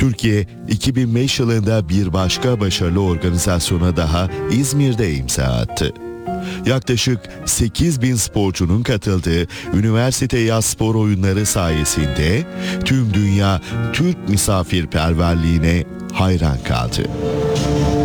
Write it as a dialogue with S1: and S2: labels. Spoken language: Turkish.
S1: Türkiye 2005 yılında bir başka başarılı organizasyona daha İzmir'de imza attı. Yaklaşık 8.000 sporcunun katıldığı üniversite yaz spor oyunları sayesinde tüm dünya Türk misafirperverliğine hayran kaldı.